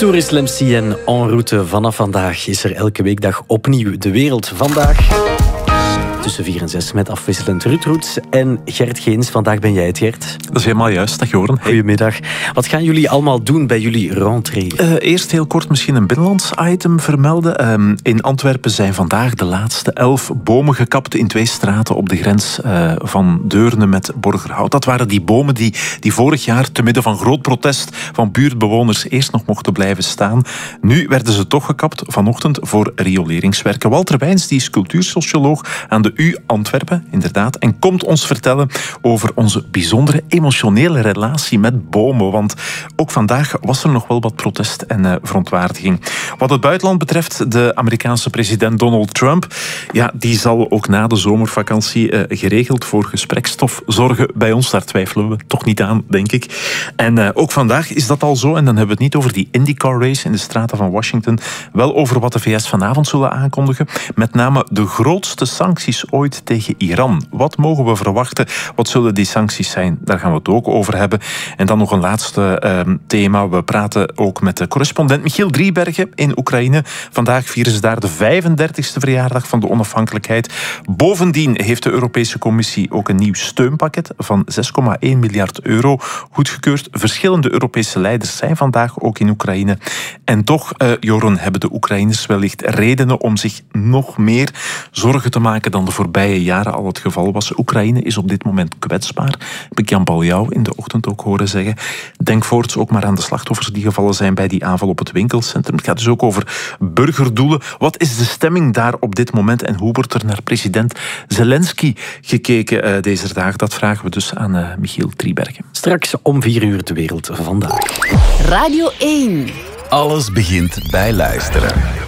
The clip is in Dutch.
Tour Slemcy en En route. Vanaf vandaag is er elke weekdag opnieuw De Wereld Vandaag. Tussen 4 en 6 met afwisselend Ruud Roets en Gert Geens. Vandaag ben jij het, Gert. Dat is helemaal juist. Dag Joren. Hey. Goedemiddag. Wat gaan jullie allemaal doen bij jullie rentree? Eerst heel kort misschien een binnenlands item vermelden. In Antwerpen zijn vandaag de laatste 11 bomen gekapt in 2 straten op de grens van Deurne met Borgerhout. Dat waren die bomen die vorig jaar te midden van groot protest van buurtbewoners eerst nog mochten blijven staan. Nu werden ze toch gekapt vanochtend voor rioleringswerken. Walter Wijns, die is cultuursocioloog aan de U Antwerpen, inderdaad, en komt ons vertellen over onze bijzondere emotionele relatie met bomen. Want ook vandaag was er nog wel wat protest en verontwaardiging. Wat het buitenland betreft, de Amerikaanse president Donald Trump, ja, die zal ook na de zomervakantie geregeld voor gesprekstof zorgen bij ons. Daar twijfelen we toch niet aan, denk ik. En ook vandaag is dat al zo. En dan hebben we het niet over die IndyCar race in de straten van Washington. Wel over wat de VS vanavond zullen aankondigen. Met name de grootste sancties ooit tegen Iran. Wat mogen we verwachten? Wat zullen die sancties zijn? Daar gaan we het ook over hebben. En dan nog een laatste thema. We praten ook met de correspondent Michiel Driebergen in Oekraïne. Vandaag vieren ze daar de 35e verjaardag van de onafhankelijkheid. Bovendien heeft de Europese Commissie ook een nieuw steunpakket van 6,1 miljard euro goedgekeurd. Verschillende Europese leiders zijn vandaag ook in Oekraïne. En toch, Joren, hebben de Oekraïners wellicht redenen om zich nog meer zorgen te maken dan de voorbije jaren al het geval was. Oekraïne is op dit moment kwetsbaar. Heb ik Jan Paljou in de ochtend ook horen zeggen. Denk voorts ook maar aan de slachtoffers die gevallen zijn bij die aanval op het winkelcentrum. Het gaat dus ook over burgerdoelen. Wat is de stemming daar op dit moment en hoe wordt er naar president Zelensky gekeken deze dagen? Dat vragen we dus aan Michiel Driebergen. Straks om 4 uur De Wereld Vandaag. Radio 1. Alles begint bij luisteren.